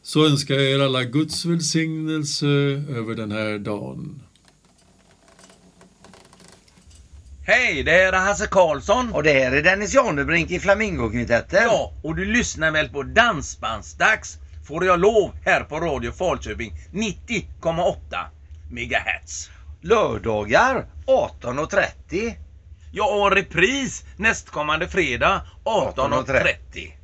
så önskar jag er alla Guds välsignelse över den här dagen. Hej, det här är Hasse Karlsson. Och det här är Dennis Janebrink i Flamingokvintetten. Ja, och du lyssnar väl på Dansbandsdags, får jag lov, här på Radio Falköping 90,8 megahertz. Lördagar 18:30. Ja, och repris nästkommande fredag 18:30.